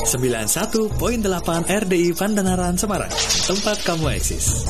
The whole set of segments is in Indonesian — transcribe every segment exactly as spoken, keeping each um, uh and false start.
sembilan puluh satu koma delapan R D I Pandanaran Semarang, tempat kamu eksis.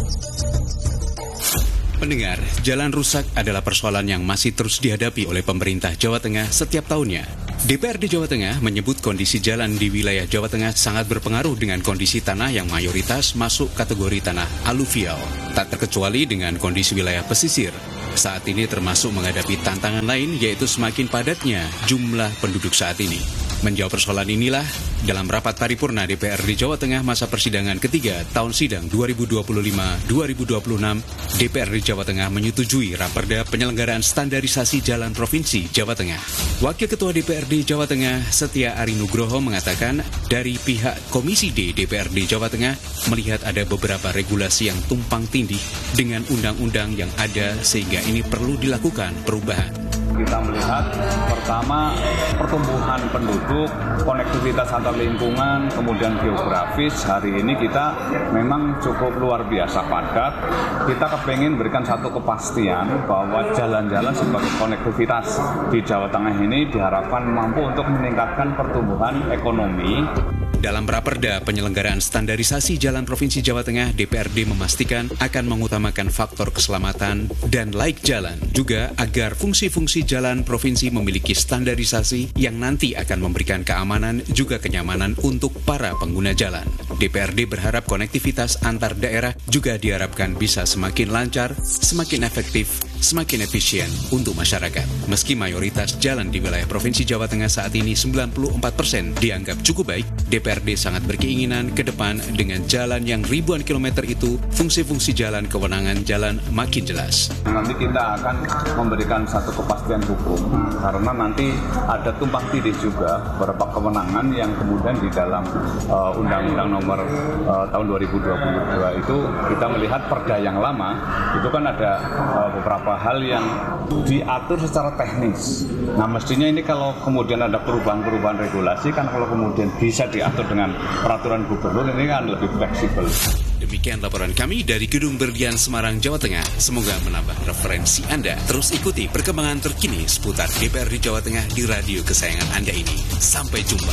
Pendengar, jalan rusak adalah persoalan yang masih terus dihadapi oleh pemerintah Jawa Tengah setiap tahunnya. D P R D Jawa Tengah menyebut kondisi jalan di wilayah Jawa Tengah sangat berpengaruh dengan kondisi tanah yang mayoritas masuk kategori tanah aluvial, tak terkecuali dengan kondisi wilayah pesisir. Saat ini termasuk menghadapi tantangan lain, yaitu semakin padatnya jumlah penduduk saat ini. Menjawab persoalan inilah, dalam rapat paripurna D P R D Jawa Tengah masa persidangan ketiga tahun sidang dua ribu dua puluh lima dua ribu dua puluh enam, D P R D Jawa Tengah menyetujui Raperda Penyelenggaraan Standarisasi Jalan Provinsi Jawa Tengah. Wakil Ketua D P R D Jawa Tengah, Setia Ari Nugroho, mengatakan dari pihak Komisi D D P R D Jawa Tengah melihat ada beberapa regulasi yang tumpang tindih dengan undang-undang yang ada sehingga ini perlu dilakukan perubahan. Kita melihat pertama pertumbuhan penduduk, konektivitas antar lingkungan, kemudian geografis. Hari ini kita memang cukup luar biasa padat. Kita kepengen berikan satu kepastian bahwa jalan-jalan sebagai konektivitas di Jawa Tengah ini diharapkan mampu untuk meningkatkan pertumbuhan ekonomi. Dalam Raperda Penyelenggaraan Standarisasi Jalan Provinsi Jawa Tengah, D P R D memastikan akan mengutamakan faktor keselamatan dan laik jalan, juga agar fungsi-fungsi jalan provinsi memiliki standarisasi yang nanti akan memberikan keamanan juga kenyamanan untuk para pengguna jalan. D P R D berharap konektivitas antar daerah juga diharapkan bisa semakin lancar, semakin efektif, semakin efisien untuk masyarakat. Meski mayoritas jalan di wilayah Provinsi Jawa Tengah saat ini sembilan puluh empat persen dianggap cukup baik, D P R D sangat berkeinginan ke depan dengan jalan yang ribuan kilometer itu, fungsi-fungsi jalan kewenangan jalan makin jelas. Nanti kita akan memberikan satu kepastian hukum, karena nanti ada tumpang tindih juga beberapa kewenangan yang kemudian di dalam uh, Undang-Undang nomor uh, tahun dua ribu dua puluh dua itu kita melihat perda yang lama, itu kan ada uh, beberapa hal yang diatur secara teknis. Nah mestinya ini kalau kemudian ada perubahan-perubahan regulasi, kan kalau kemudian bisa diatur dengan peraturan gubernur, ini kan lebih fleksibel. Demikian laporan kami dari Gedung Berlian Semarang, Jawa Tengah. Semoga menambah referensi Anda. Terus ikuti perkembangan terkini seputar D P R D Jawa Tengah di radio kesayangan Anda ini. Sampai jumpa.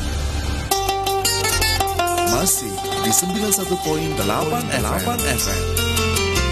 Masih di sembilan puluh satu koma delapan F M.